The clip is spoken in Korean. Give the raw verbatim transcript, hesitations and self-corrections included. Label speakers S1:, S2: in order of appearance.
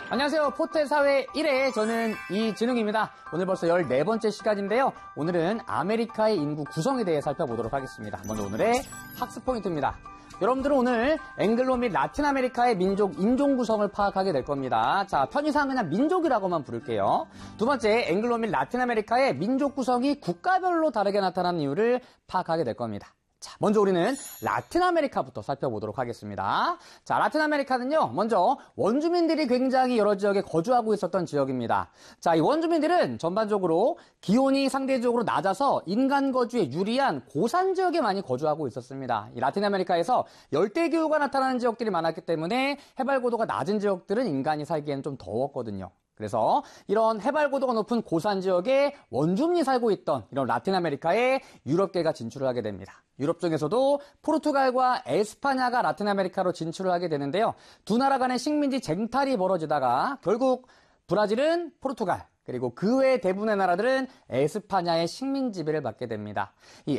S1: 안녕하세요. 포테사회 일 회 저는 이진웅입니다. 오늘 벌써 열네 번째 시간인데요. 오늘은 아메리카의 인구 구성에 대해 살펴보도록 하겠습니다. 먼저 오늘의 학습 포인트입니다. 여러분들은 오늘 앵글로 및 라틴 아메리카의 민족, 인종 구성을 파악하게 될 겁니다. 자, 편의상 그냥 민족이라고만 부를게요. 두 번째, 앵글로 및 라틴 아메리카의 민족 구성이 국가별로 다르게 나타나는 이유를 파악하게 될 겁니다. 자, 먼저 우리는 라틴 아메리카부터 살펴보도록 하겠습니다. 자, 라틴 아메리카는요, 먼저 원주민들이 굉장히 여러 지역에 거주하고 있었던 지역입니다. 자, 이 원주민들은 전반적으로 기온이 상대적으로 낮아서 인간 거주에 유리한 고산 지역에 많이 거주하고 있었습니다. 이 라틴 아메리카에서 열대 기후가 나타나는 지역들이 많았기 때문에 해발 고도가 낮은 지역들은 인간이 살기에는 좀 더웠거든요. 그래서 이런 해발 고도가 높은 고산 지역에 원주민이 살고 있던 이런 라틴 아메리카에 유럽계가 진출을 하게 됩니다. 유럽 중에서도 포르투갈과 에스파냐가 라틴 아메리카로 진출을 하게 되는데요. 두 나라 간의 식민지 쟁탈이 벌어지다가 결국 브라질은 포르투갈, 그리고 그 외 대부분의 나라들은 에스파냐의 식민 지배를 받게 됩니다. 이